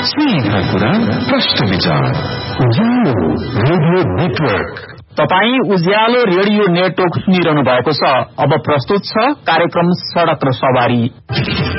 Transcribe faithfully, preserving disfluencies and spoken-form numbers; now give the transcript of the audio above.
सीधा कुरा प्रश्न विचार उज्यालो रेडियो नेटवर्क। तपाई उज्यालो रेडियो नेटवर्क सुनिरहनु भएको छ। अब प्रस्तुत छ कार्यक्रम सडक र सवारी।